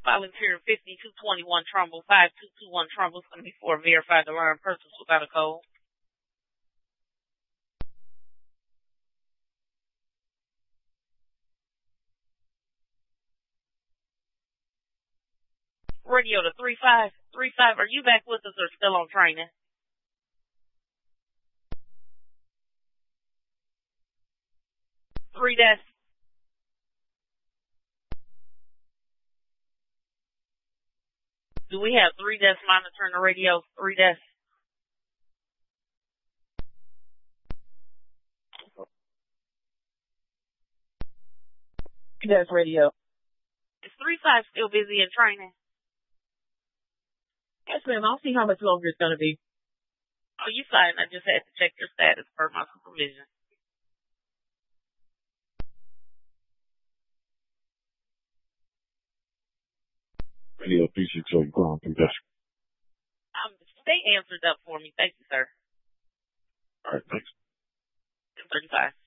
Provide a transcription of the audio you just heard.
Volunteer 5221 Trumbull, 5221 Trumbull, 74, verified alarm purchase without a code. Radio to 3535, are you back with us or still on training? Three desk. Do we have 3 desks monitoring the radio? 3 desks. Desk radio. Is 35 still busy in training? Yes, ma'am. I'll see how much longer it's going to be. Oh, you fine. I just had to check your status per my supervision. Radio 360, go on, desk. They answered up for me. Thank you, sir. All right, thanks. 35.